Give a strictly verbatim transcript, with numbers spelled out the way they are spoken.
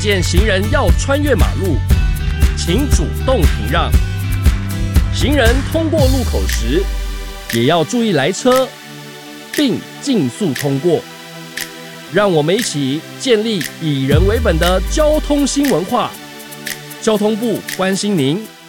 见行人要穿越马路，请主动停让。行人通过路口时，也要注意来车，并尽速通过。让我们一起建立以人为本的交通新文化。交通部关心您。